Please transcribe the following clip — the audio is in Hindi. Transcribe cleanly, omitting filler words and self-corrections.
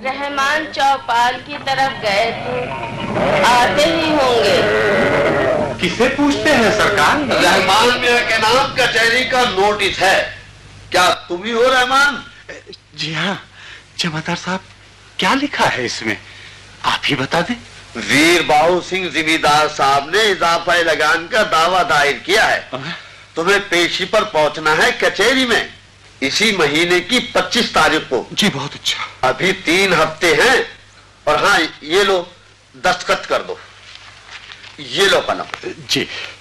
रहमान चौपाल की तरफ गए थे, आते ही होंगे। किसे पूछते हैं सरकार? रहमान मियां के नाम कचहरी का नोटिस है। क्या तुम ही हो रहमान? जी हाँ जमादार साहब, क्या लिखा है इसमें आप ही बता दें। वीर बाहू सिंह जिमीदार साहब ने इजाफा लगान का दावा दायर किया है। तुम्हें पेशी पर पहुंचना है कचहरी में इसी महीने की 25 तारीख को। जी बहुत अच्छा। अभी 3 हफ्ते हैं। और हाँ ये लो दस्तखत कर दो। ये लो कलम। जी